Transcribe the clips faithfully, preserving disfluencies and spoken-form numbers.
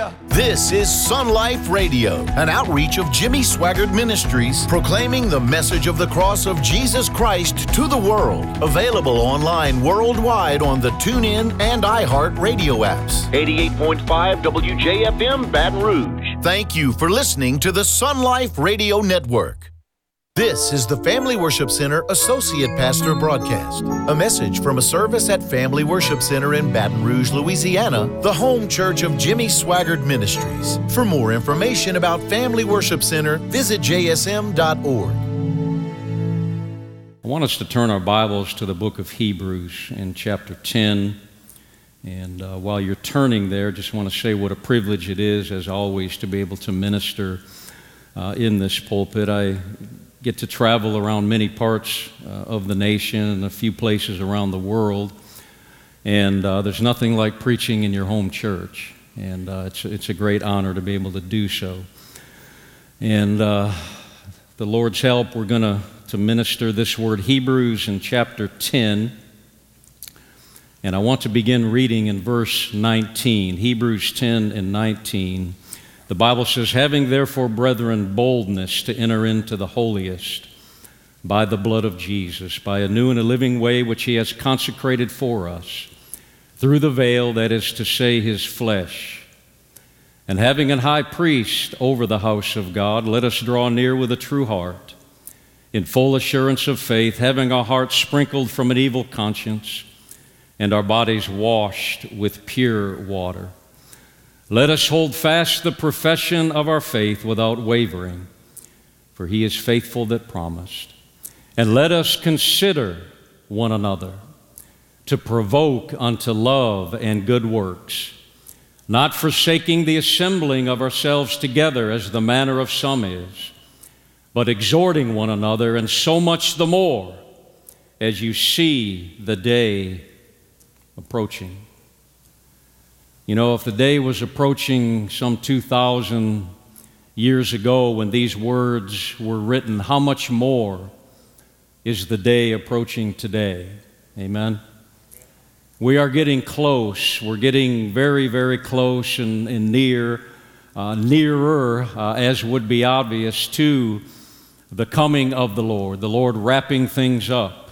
Hallelujah. This is Sun Life Radio, an outreach of Jimmy Swaggart Ministries, proclaiming the message of the cross of Jesus Christ to the world. Available online worldwide on the TuneIn and iHeart radio apps. eighty-eight point five W J F M, Baton Rouge. Thank you for listening to the Sun Life Radio Network. This is the Family Worship Center Associate Pastor Broadcast. A message from a service at Family Worship Center in Baton Rouge, Louisiana, the home church of Jimmy Swaggart Ministries. For more information about Family Worship Center, visit j s m dot org. I want us to turn our Bibles to the book of Hebrews in chapter ten. And uh, while you're turning there, just want to say what a privilege it is, as always, to be able to minister uh, in this pulpit. I get to travel around many parts uh, of the nation and a few places around the world, and uh, there's nothing like preaching in your home church, and uh, it's, it's a great honor to be able to do so. And uh, the Lord's help, we're going to to minister this word, Hebrews in chapter ten, and I want to begin reading in verse nineteen, Hebrews ten and nineteen. The Bible says, "Having therefore, brethren, boldness to enter into the holiest by the blood of Jesus, by a new and a living way which he has consecrated for us, through the veil, that is to say, his flesh. And having an high priest over the house of God, let us draw near with a true heart, in full assurance of faith, having our hearts sprinkled from an evil conscience, and our bodies washed with pure water. Let us hold fast the profession of our faith without wavering, for he is faithful that promised. And let us consider one another to provoke unto love and good works, not forsaking the assembling of ourselves together as the manner of some is, but exhorting one another, and so much the more as you see the day approaching." You know, if the day was approaching some two thousand years ago when these words were written, how much more is the day approaching today? Amen? We are getting close. We're getting very, very close and, and near, uh, nearer, uh, as would be obvious, to the coming of the Lord, the Lord wrapping things up.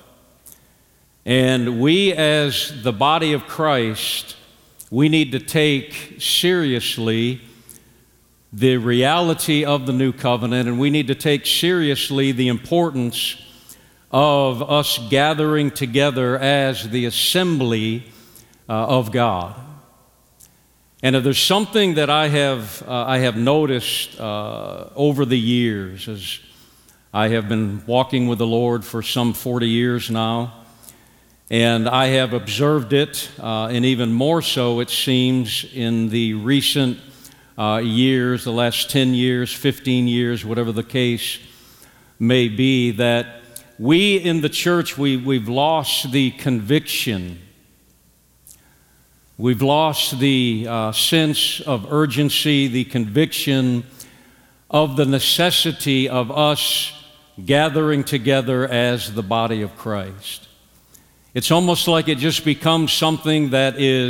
And we, as the body of Christ, we need to take seriously the reality of the new covenant, and we need to take seriously the importance of us gathering together as the assembly uh, of God. And if there's something that I have uh, I have noticed uh, over the years, as I have been walking with the Lord for some forty years now, and I have observed it, uh, and even more so, it seems, in the recent uh, years, the last ten years, fifteen years, whatever the case may be, that we in the church, we, we've lost the conviction. We've lost the uh, sense of urgency, the conviction of the necessity of us gathering together as the body of Christ. It's almost like it just becomes something that is